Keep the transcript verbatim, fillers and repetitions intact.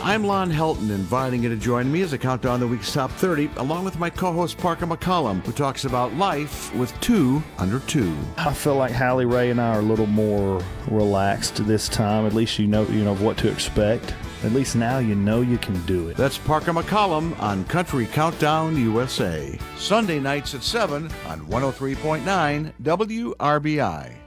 I'm Lon Helton, inviting you to join me as I count down the week's top thirty, along with my co-host Parker McCollum, who talks about life with two under two. I feel like Hallie Ray and I are a little more relaxed this time. At least you know you know what to expect. At least now you know you can do it. That's Parker McCollum on Country Countdown U S A. Sunday nights at seven on one oh three point nine W R B I.